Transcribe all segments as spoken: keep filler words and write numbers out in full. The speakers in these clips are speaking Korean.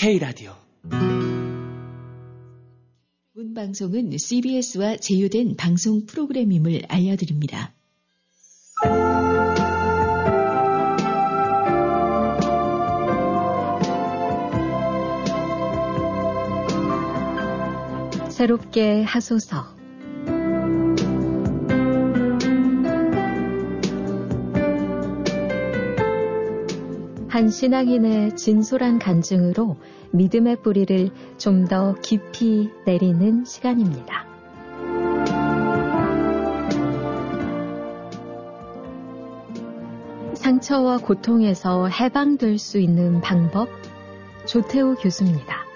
K라디오. 본 방송은 씨비에스와 제휴된 방송 프로그램임을 알려드립니다. 새롭게 하소서. 한 신앙인의 진솔한 간증으로 믿음의 뿌리를 좀 더 깊이 내리는 시간입니다. 상처와 고통에서 해방될 수 있는 방법, 조태호 교수입니다.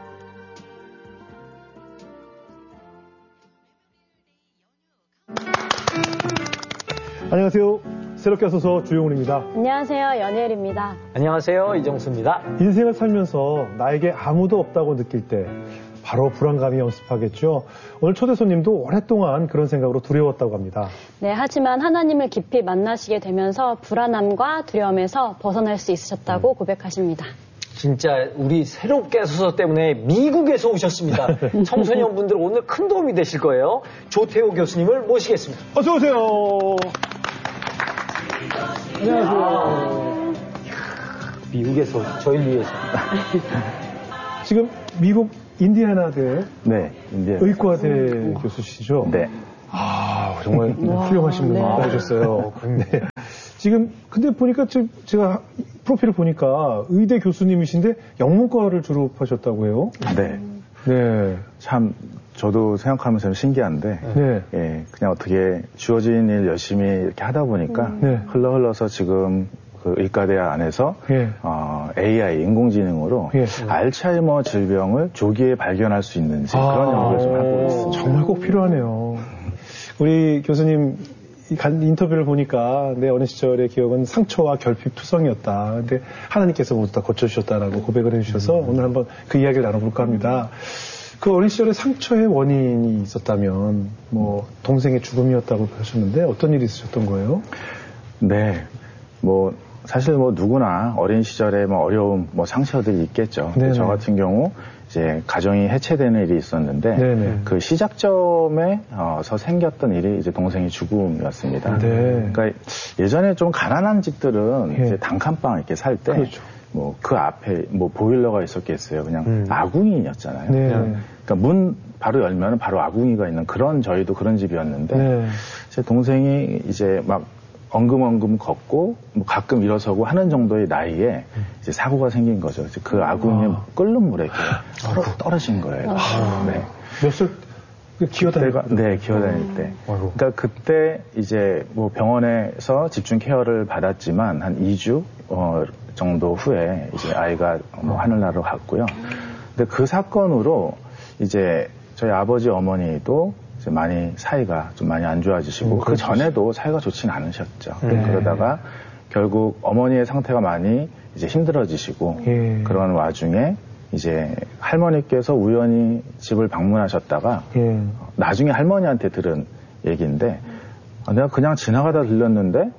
안녕하세요. 새롭게 하소서 주용훈입니다. 안녕하세요. 연예일입니다. 안녕하세요. 이정수입니다. 인생을 살면서 나에게 아무도 없다고 느낄 때 바로 불안감이 엄습하겠죠. 오늘 초대 손님도 오랫동안 그런 생각으로 두려웠다고 합니다. 네, 하지만 하나님을 깊이 만나시게 되면서 불안함과 두려움에서 벗어날 수 있으셨다고 음. 고백하십니다. 진짜 우리 새롭게 하소서 때문에 미국에서 오셨습니다. 청소년분들 오늘 큰 도움이 되실 거예요. 조태호 교수님을 모시겠습니다. 어서 오세요. 안녕하세요. 미국에서 저희 위해서. 지금 미국 인디애나대 네, 인디애나 의과대 음. 교수시죠? 네. 아, 정말 훌륭하신 분이 나오셨어요. 네. 지금 근데 보니까 지금 제가 프로필을 보니까 의대 교수님이신데 영문과를 졸업하셨다고 해요. 네. 네. 참 저도 생각하면서 신기한데, 네. 예, 그냥 어떻게 주어진 일 열심히 이렇게 하다 보니까 음. 네. 흘러 흘러서 지금 그 의과대학 안에서 예. 어, 에이아이 인공지능으로 예. 알츠하이머 질병을 조기에 발견할 수 있는지 아, 그런 연구를 좀 하고 있습니다. 정말 꼭 필요하네요. 우리 교수님 인터뷰를 보니까 내 어린 시절의 기억은 상처와 결핍투성이었다. 근데 하나님께서 모두 다 고쳐주셨다라고 고백을 해주셔서 음. 오늘 한번 그 이야기를 나눠볼까 합니다. 그 어린 시절에 상처의 원인이 있었다면 뭐 동생의 죽음이었다고 하셨는데 어떤 일이 있으셨던 거예요? 네, 뭐 사실 뭐 누구나 어린 시절에 뭐 어려움, 뭐 상처들이 있겠죠. 저 같은 경우 이제 가정이 해체되는 일이 있었는데 네네. 그 시작점에서 생겼던 일이 이제 동생의 죽음이었습니다. 네. 그러니까 예전에 좀 가난한 집들은 네. 이제 단칸방 이렇게 살 때 그렇죠. 뭐 그 앞에 뭐 보일러가 있었겠어요. 그냥 음. 아궁이였잖아요. 네. 그러니까 문 바로 열면 바로 아궁이가 있는 그런 저희도 그런 집이었는데 네. 제 동생이 이제 막 엉금엉금 걷고 뭐 가끔 일어서고 하는 정도의 나이에 이제 사고가 생긴 거죠. 그 아궁이에 아. 끓는 물에 이렇게 아. 떨어진 거예요. 아. 네. 몇 살? 기어다닐 때? 네, 기어다닐 때. 아이고. 그러니까 그때 이제 뭐 병원에서 집중 케어를 받았지만 한 이 주 어, 정도 후에 이제 아이가 뭐 하늘나라로 갔고요. 근데 그 사건으로 이제 저희 아버지 어머니도 이제 많이 사이가 좀 많이 안 좋아지시고 음, 그 전에도 사이가 좋진 않으셨죠. 네. 그러다가 결국 어머니의 상태가 많이 이제 힘들어지시고 예. 그런 와중에 이제 할머니께서 우연히 집을 방문하셨다가 예. 나중에 할머니한테 들은 얘기인데 아, 내가 그냥 지나가다 들렸는데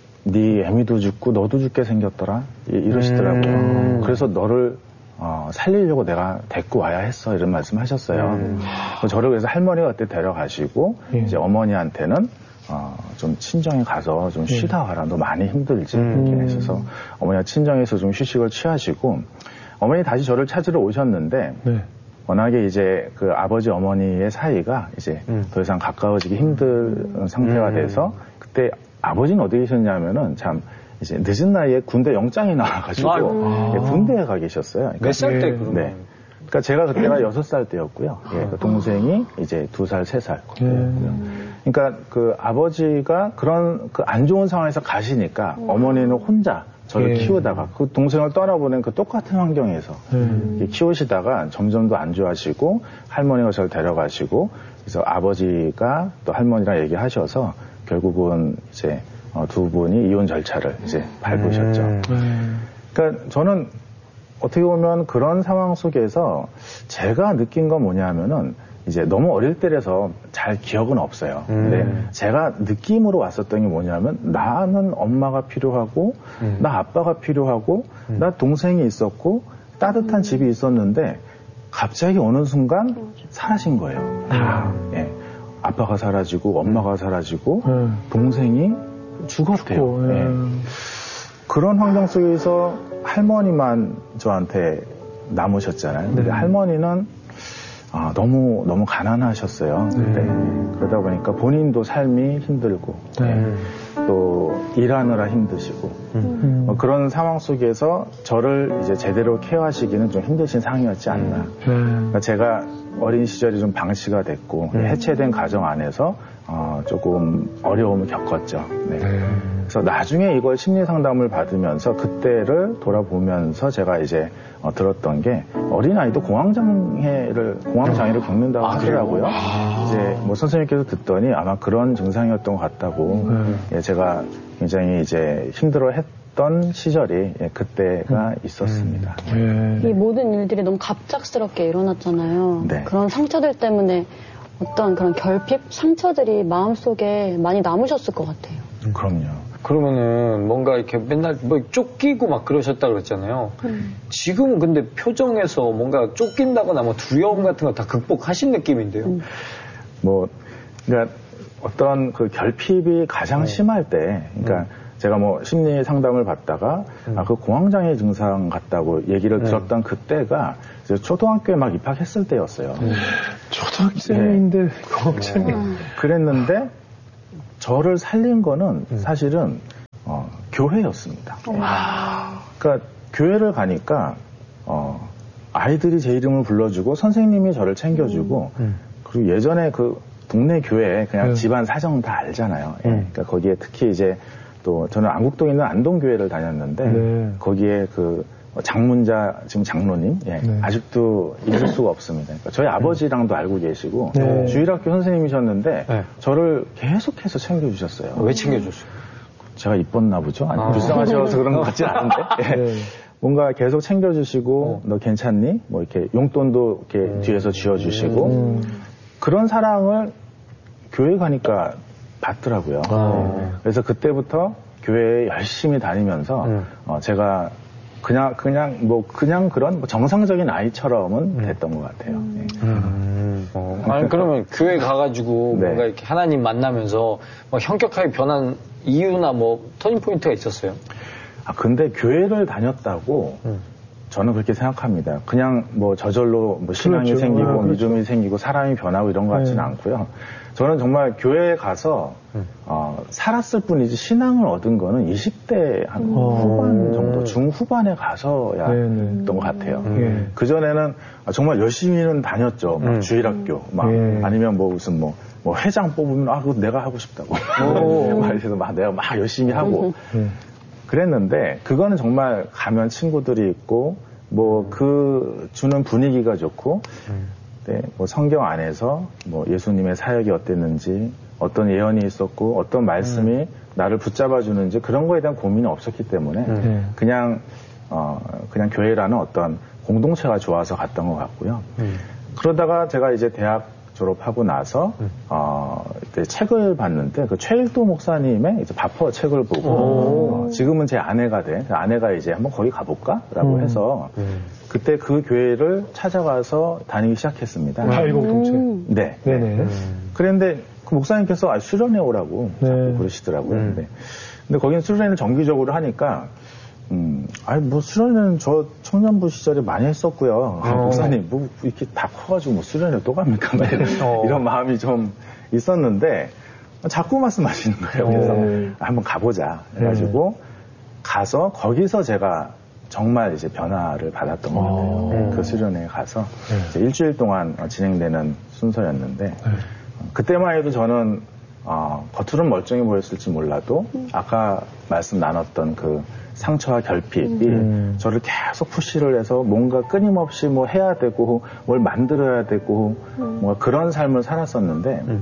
네 애미도 죽고 너도 죽게 생겼더라 이러시더라고요. 음. 그래서 너를 어, 살리려고 내가 데리고 와야 했어 이런 말씀 하셨어요. 음. 저를 그래서 할머니가 그때 데려가시고 예. 이제 어머니한테는 어, 좀 친정에 가서 좀 쉬다 와라. 너 많이 힘들지 음. 이렇게 하셔서 어머니가 친정에서 좀 휴식을 취하시고 어머니 다시 저를 찾으러 오셨는데 네. 워낙에 이제 그 아버지 어머니의 사이가 이제 음. 더 이상 가까워지기 힘든 상태가 돼서 그때 아버지는 어디 계셨냐면은 참 이제 늦은 나이에 군대 영장이 나와가지고 아. 예, 군대에 가 계셨어요. 그러니까, 몇 살 때? 예, 네. 그러니까 제가 그때가 여섯 살 때였고요. 예, 그 동생이 이제 두 살, 세 살. 음. 그러니까 그 아버지가 그런 그 안 좋은 상황에서 가시니까 음. 어머니는 혼자 저를 예. 키우다가 그 동생을 떠나보낸 그 똑같은 환경에서 음. 키우시다가 점점 더 안 좋아지고 할머니가 저를 데려가시고 그래서 아버지가 또 할머니랑 얘기하셔서 결국은 이제 어, 두 분이 이혼 절차를 이제 밟으셨죠. 음. 그러니까 저는 어떻게 보면 그런 상황 속에서 제가 느낀 건 뭐냐면은 이제 너무 어릴 때라서 잘 기억은 없어요. 음. 근데 제가 느낌으로 왔었던 게 뭐냐면 나는 엄마가 필요하고 음. 나 아빠가 필요하고 음. 나 동생이 있었고 따뜻한 집이 있었는데 갑자기 어느 순간 사라진 거예요. 다. 예. 아빠가 사라지고 엄마가 사라지고 음. 동생이 죽었대요. 죽고, 예. 그런 환경 속에서 할머니만 저한테 남으셨잖아요. 근데 음. 할머니는 아, 너무 너무 가난하셨어요. 그때 음. 그러다 보니까 본인도 삶이 힘들고 네. 예. 또 일하느라 힘드시고 음. 뭐 그런 상황 속에서 저를 이제 제대로 케어하시기는 좀 힘드신 상황이었지 않나. 음. 그러니까 제가 어린 시절이 좀 방치가 됐고 음. 해체된 가정 안에서 어, 조금 어려움을 겪었죠. 네. 음. 그래서 나중에 이걸 심리 상담을 받으면서 그때를 돌아보면서 제가 이제 어, 들었던 게 어린아이도 공황장애를 공황장애를 겪는다고 아, 하더라고요. 아. 이제 뭐 선생님께서 듣더니 아마 그런 증상이었던 것 같다고 음. 예, 제가 굉장히 이제 힘들어했던 시절이 예, 그때가 음. 있었습니다. 음. 이 모든 일들이 너무 갑작스럽게 일어났잖아요. 네. 그런 상처들 때문에 어떤 그런 결핍, 상처들이 마음속에 많이 남으셨을 것 같아요. 음, 그럼요. 그러면은 뭔가 이렇게 맨날 뭐 쫓기고 막 그러셨다 그랬잖아요. 음. 지금은 근데 표정에서 뭔가 쫓긴다거나 뭐 두려움 같은 거 다 극복하신 느낌인데요. 음. 뭐, 그러니까 어떤 그 결핍이 가장 네. 심할 때, 그러니까 음. 제가 뭐 심리 상담을 받다가 음. 아, 그 공황장애 증상 같다고 얘기를 네. 들었던 그때가 이제 초등학교에 막 입학했을 때였어요. 음. 초등학생인데 네. 공황장애. 음. 그랬는데 저를 살린 거는 음. 사실은 어, 교회였습니다. 네. 그러니까 교회를 가니까 어, 아이들이 제 이름을 불러주고 선생님이 저를 챙겨주고 음. 그리고 예전에 그 동네 교회 그냥 음. 집안 사정 다 알잖아요. 음. 예. 그러니까 거기에 특히 이제 또 저는 안국동에 있는 안동교회를 다녔는데 네. 거기에 그 장문자 지금 장로님 예. 네. 아직도 잊을 수가 없습니다. 그러니까 저희 아버지랑도 알고 계시고 네. 주일학교 선생님이셨는데 네. 저를 계속해서 챙겨주셨어요. 왜 챙겨줬어요? 제가 이뻤나 보죠? 아니, 아. 불쌍하셔서 그런 것 같진 않은데 예. 네. 뭔가 계속 챙겨주시고 어. 너 괜찮니? 뭐 이렇게 용돈도 이렇게 음. 뒤에서 쥐어주시고 음. 그런 사랑을 교회 가니까 받더라고요. 아. 네. 그래서 그때부터 교회에 열심히 다니면서 음. 어, 제가 그냥 그냥 뭐 그냥 그런 뭐 정상적인 아이처럼은 음. 됐던 것 같아요. 음. 네. 음. 어. 아니 그러면 교회 가가지고 네. 뭔가 이렇게 하나님 만나면서 뭐 현격하게 변한 이유나 뭐 터닝 포인트가 있었어요? 아 근데 교회를 다녔다고. 음. 저는 그렇게 생각합니다. 그냥 뭐 저절로 뭐 신앙이 그렇죠. 생기고 아, 그렇죠. 믿음이 생기고 사람이 변하고 이런 것 같지는 네. 않고요. 저는 정말 교회에 가서 음. 어, 살았을 뿐이지 신앙을 얻은 거는 이십 대 한 음. 후반 정도, 중후반에 가서야 네, 네. 했던 것 같아요. 음. 그전에는 정말 열심히는 다녔죠. 막 음. 주일학교, 막 네. 아니면 뭐 무슨 뭐, 뭐 회장 뽑으면 아, 그거 내가 하고 싶다고. 막 이래서 막 내가 막 열심히 하고. 음. 그랬는데 그거는 정말 가면 친구들이 있고 뭐 그 주는 분위기가 좋고 음. 네, 뭐 성경 안에서 뭐 예수님의 사역이 어땠는지 어떤 예언이 있었고 어떤 말씀이 음. 나를 붙잡아 주는지 그런 거에 대한 고민이 없었기 때문에 음. 그냥 어 그냥 교회라는 어떤 공동체가 좋아서 갔던 것 같고요. 음. 그러다가 제가 이제 대학 졸업하고 나서 음. 어, 그때 책을 봤는데 그 최일도 목사님의 이제 바퍼 책을 보고 어, 지금은 제 아내가 돼 아내가 이제 한번 거기 가볼까라고 음. 해서 음. 그때 그 교회를 찾아가서 다니기 시작했습니다. 가일 공동체. 네. 네네. 음. 그런데 그 목사님께서 아, 수련회 오라고 네. 자꾸 그러시더라고요. 음. 근데, 근데 거기는 수련회를 정기적으로 하니까. 음, 아니, 뭐, 수련회는 저 청년부 시절에 많이 했었고요. 어. 목사님, 뭐, 이렇게 다 커가지고 뭐 수련회 또 갑니까? 어. 이런 마음이 좀 있었는데, 자꾸 말씀하시는 거예요. 그래서 어. 한번 가보자. 해가지고, 음. 가서, 거기서 제가 정말 이제 변화를 받았던 것 같아요. 어. 그 수련회에 가서, 음. 이제 일주일 동안 진행되는 순서였는데, 음. 그때만 해도 저는, 어, 겉으로는 멀쩡해 보였을지 몰라도, 음. 아까 말씀 나눴던 그, 상처와 결핍이 음. 저를 계속 푸시를 해서 뭔가 끊임없이 뭐 해야 되고 뭘 만들어야 되고 음. 뭐 그런 삶을 살았었는데 음.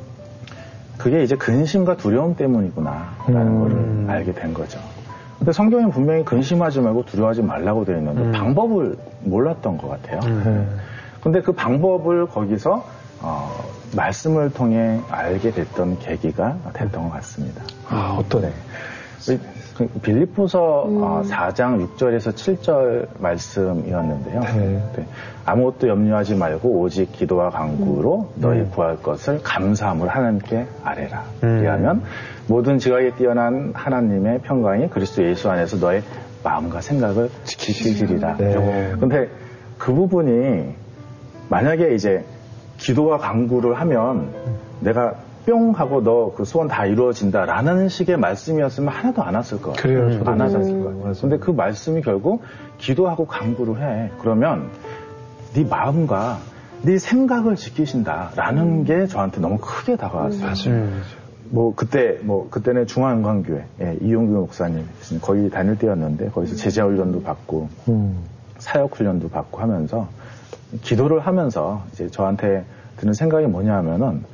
그게 이제 근심과 두려움 때문이구나 라는 음. 걸 알게 된 거죠. 근데 성경에 분명히 근심하지 말고 두려워하지 말라고 되어 있는데 음. 방법을 몰랐던 것 같아요. 음. 근데 그 방법을 거기서 어, 말씀을 통해 알게 됐던 계기가 됐던 것 같습니다. 아, 어떠네. 빌립보서 음. 어, 사 장 육 절에서 칠 절 말씀이었는데요. 네. 네. 아무것도 염려하지 말고 오직 기도와 간구로 음. 너희 음. 구할 것을 감사함으로 하나님께 아뢰라. 음. 그리하면 모든 지각에 뛰어난 하나님의 평강이 그리스도 예수 안에서 너의 마음과 생각을 지키시리라. 네. 근데 그 부분이 만약에 이제 기도와 간구를 하면 내가 뿅 하고 너 그 소원 다 이루어진다라는 식의 말씀이었으면 하나도 안 왔을 거예요. 그래요. 저도 안 왔을 음. 거예요. 근데 그 말씀이 결국 기도하고 간구를 해. 그러면 네 마음과 네 생각을 지키신다라는 음. 게 저한테 너무 크게 다가왔어요. 맞아요. 뭐 그때 뭐 그때는 중앙관교회 예, 이용규 목사님 거기 다닐 때였는데 거기서 제자 훈련도 받고 음. 사역 훈련도 받고 하면서 기도를 하면서 이제 저한테 드는 생각이 뭐냐하면은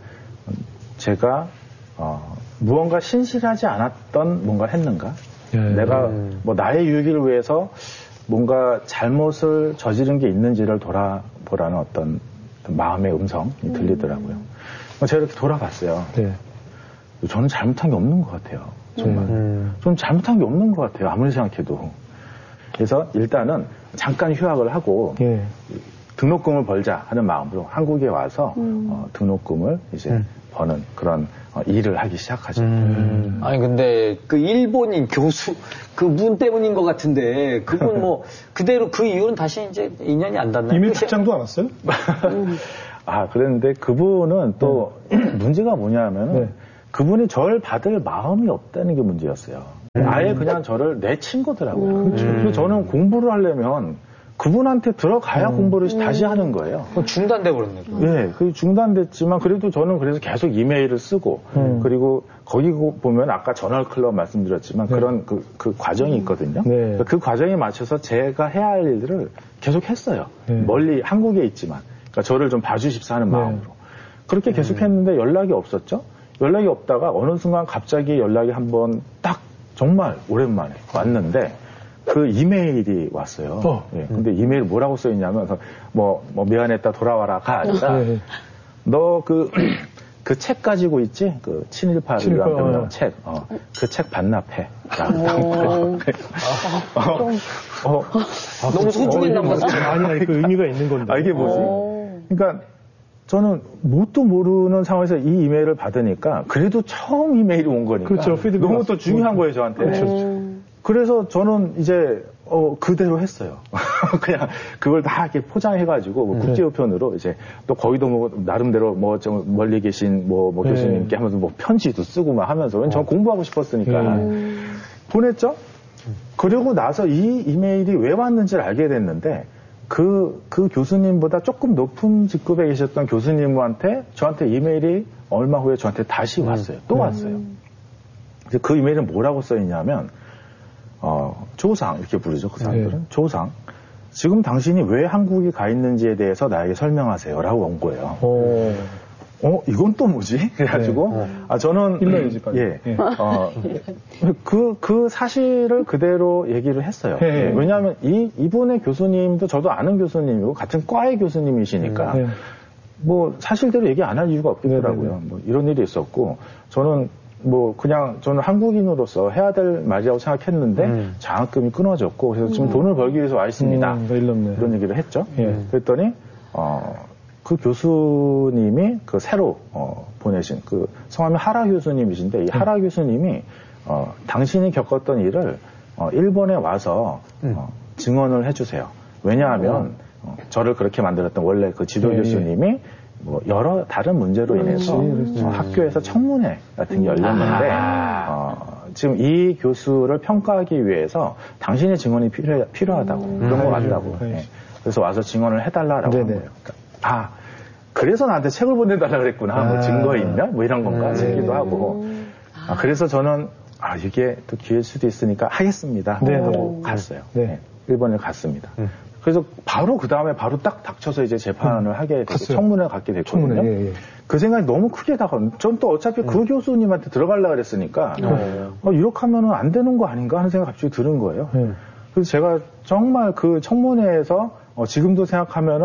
제가 어, 무언가 신실하지 않았던 뭔가를 했는가? 예. 내가 뭐 나의 유익을 위해서 뭔가 잘못을 저지른 게 있는지를 돌아보라는 어떤 마음의 음성이 들리더라고요. 제가 이렇게 돌아봤어요. 네. 저는 잘못한 게 없는 것 같아요. 정말. 음. 저는 잘못한 게 없는 것 같아요. 아무리 생각해도. 그래서 일단은 잠깐 휴학을 하고 예. 등록금을 벌자 하는 마음으로 한국에 와서 음. 어, 등록금을 이제 음. 버는 그런 어, 일을 하기 시작하죠. 음. 아니 근데 그 일본인 교수 그 분 때문인 것 같은데 그분 뭐 그대로 그 이후는 다시 이제 인연이 안 닿나요? 이메일 답장도 안 왔어요? 아 그랬는데 그분은 또 문제가 뭐냐면은 네. 그분이 저를 받을 마음이 없다는 게 문제였어요. 아예 그냥 저를 내친 거더라고요. 음. 그래서 저는 공부를 하려면 그분한테 들어가야 음. 공부를 다시 하는 거예요. 그건 중단돼 버렸네. 예, 그 중단됐지만 그래도 저는 그래서 계속 이메일을 쓰고 음. 그리고 거기 보면 아까 저널 클럽 말씀드렸지만 네. 그런 그, 그 과정이 있거든요. 네. 그 과정에 맞춰서 제가 해야 할 일들을 계속 했어요. 네. 멀리 한국에 있지만 그러니까 저를 좀 봐주십사 하는 네. 마음으로 그렇게 계속 했는데 연락이 없었죠. 연락이 없다가 어느 순간 갑자기 연락이 한번 딱 정말 오랜만에 왔는데 그 이메일이 왔어요. 어. 예, 근데 이메일 뭐라고 써있냐면, 뭐, 뭐, 미안했다, 돌아와라가 아니라, 네. 너 그, 그 책 가지고 있지? 그, 친일파를 친일파, 위한 변명 어. 책, 어, 그 책 반납해. 라고 어. 어, 어, 아, 너무 소중했나 보다. 아니, 아니, 그 의미가 있는 건데. 아, 이게 뭐지? 어. 그러니까, 저는 뭣도 모르는 상황에서 이 이메일을 받으니까, 그래도 처음 이메일이 온 거니까. 그렇죠, 피드백 너무 왔고. 또 중요한 거예요, 저한테. 그렇죠. 음. 그래서 저는 이제 어 그대로 했어요. 그냥 그걸 다 이렇게 포장해가지고 뭐 네. 국제우편으로 이제 또 거기도 뭐 나름대로 뭐 좀 멀리 계신 뭐, 뭐 네. 교수님께 하면서 뭐 편지도 쓰고 막 하면서 왜냐면 전 공부하고 싶었으니까 음. 보냈죠. 그리고 나서 이 이메일이 왜 왔는지를 알게 됐는데 그, 그 교수님보다 조금 높은 직급에 계셨던 교수님한테 저한테 이메일이 얼마 후에 저한테 다시 왔어요. 또 왔어요. 그래서 그 이메일은 뭐라고 써있냐면 어, 조상, 이렇게 부르죠, 그 사람들은. 네. 조상. 지금 당신이 왜 한국에 가 있는지에 대해서 나에게 설명하세요. 라고 온 거예요. 어. 어, 이건 또 뭐지? 그래가지고, 네. 아, 저는. 일러야지, 빨리. 예. 예. 어, 그, 그 사실을 그대로 얘기를 했어요. 예. 예. 왜냐하면 이, 이분의 교수님도 저도 아는 교수님이고, 같은 과의 교수님이시니까, 네. 뭐, 사실대로 얘기 안 할 이유가 없더라고요. 네, 네, 네. 뭐, 이런 일이 있었고, 저는 뭐 그냥 저는 한국인으로서 해야 될 말이라고 생각했는데 음. 장학금이 끊어졌고 그래서 지금 돈을 벌기 위해서 와 있습니다. 음, 일렀네. 이런 얘기를 했죠. 예. 그랬더니 어, 그 교수님이 그 새로 어, 보내신 그 성함이 하라 교수님이신데 이 하라 교수님이 어, 당신이 겪었던 일을 어, 일본에 와서 음. 어, 증언을 해주세요. 왜냐하면 어, 저를 그렇게 만들었던 원래 그 지도 예, 교수님이 뭐 여러 다른 문제로 인해서 그렇지, 그렇지. 어, 학교에서 청문회 같은 게 열렸는데 아. 어, 지금 이 교수를 평가하기 위해서 당신의 증언이 필요, 필요하다고 음. 그런 것 음. 같다고 음. 예. 그래서 와서 증언을 해달라라고 네네. 한 거예요. 그러니까, 아 그래서 나한테 책을 보내달라 그랬구나. 뭐 아. 증거 있냐? 뭐 이런 건가 음. 싶기도 하고 아, 그래서 저는 아 이게 또 기회일 수도 있으니까 하겠습니다 네. 하고 갔어요. 네. 예, 일본에 갔습니다. 음. 그래서 바로 그 다음에 바로 딱 닥쳐서 이제 재판을 하게 되고 갔어요. 청문회를 갖게 됐거든요. 청문회, 예, 예. 그 생각이 너무 크게 다가오는. 전 또 어차피 그 교수님한테 들어가려고 그랬으니까 어, 이렇게 하면은 안 되는 거 아닌가 하는 생각이 갑자기 드는 거예요. 예. 그래서 제가 정말 그 청문회에서 어, 지금도 생각하면은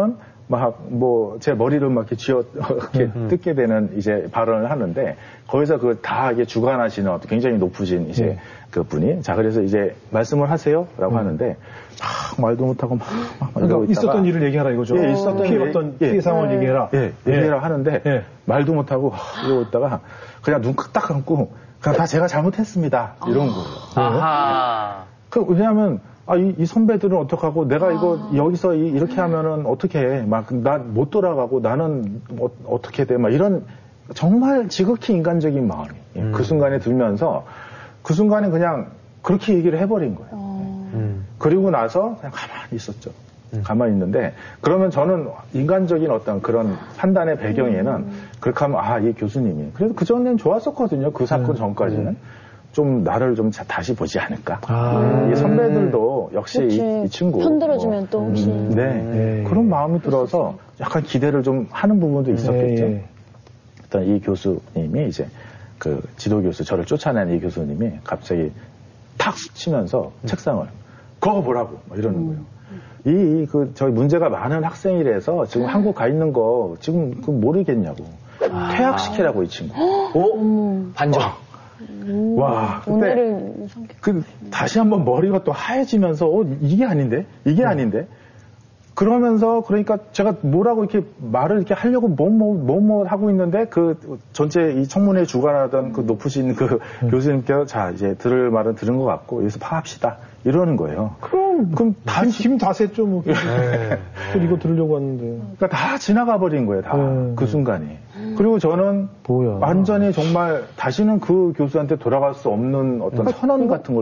막, 뭐, 제 머리를 막 이렇게 쥐어, 이렇게 음. 뜯게 되는 이제 발언을 하는데, 거기서 그걸 다 이게 주관하시는 어떤 굉장히 높으신 이제 네. 그 분이, 자, 그래서 이제 말씀을 하세요? 라고 음. 하는데, 막 말도 못하고 막, 막 그러니까 있었던 일을 얘기하라 이거죠. 예, 있었던 피해 어떤 피해 예, 상황을 예, 얘기해라. 예, 얘기해라 하는데, 예. 말도 못하고 이러고 있다가, 그냥 눈 딱 감고, 그냥 다 제가 잘못했습니다. 이런 거예요. 아하. 그, 왜냐하면, 아, 이, 이 선배들은 어떡하고, 내가 이거, 아. 여기서 이, 이렇게 하면은 어떻게 해. 막, 난 못 돌아가고, 나는 어, 어떻게 돼. 막 이런, 정말 지극히 인간적인 마음이 음. 그 순간에 들면서, 그 순간에 그냥 그렇게 얘기를 해버린 거예요. 어. 음. 그리고 나서 그냥 가만히 있었죠. 음. 가만히 있는데, 그러면 저는 인간적인 어떤 그런 판단의 배경에는, 음. 그렇게 하면, 아, 이 교수님이. 그래도 그전엔 좋았었거든요. 그 사건 음. 전까지는. 음. 좀 나를 좀 다시 보지 않을까. 아. 이 선배들도 역시 이, 이 친구. 편들어주면 뭐, 또 혹시. 음, 네. 네. 그런 마음이 들어서 약간 기대를 좀 하는 부분도 있었겠죠. 네. 일단 이 교수님이 이제 그 지도 교수, 저를 쫓아낸 이 교수님이 갑자기 탁 치면서 음. 책상을 그거 보라고 막 이러는 음. 거예요. 이, 그, 저희 문제가 많은 학생이라서 지금 아. 한국 가 있는 거 지금 그 모르겠냐고. 아. 퇴학시키라고 이 친구. 오? 음. 반전. 음, 와, 그때 그 다시 한번 머리가 또 하얘지면서 어, 이게 아닌데, 이게 음. 아닌데. 그러면서 그러니까 제가 뭐라고 이렇게 말을 이렇게 하려고 뭐 뭐 뭐 뭐 하고 있는데 그 전체 이 청문회 주관하던 그 높으신 그 음. 교수님께서 자 이제 들을 말은 들은 것 같고 여기서 파합시다 이러는 거예요. 그럼 그럼 다 힘 다 셌죠 뭐. 네. 이거 들으려고 왔는데. 그러니까 다 지나가 버린 거예요, 다 그 네. 순간이. 그리고 저는 뭐야. 완전히 정말 다시는 그 교수한테 돌아갈 수 없는 어떤 선언 같은 걸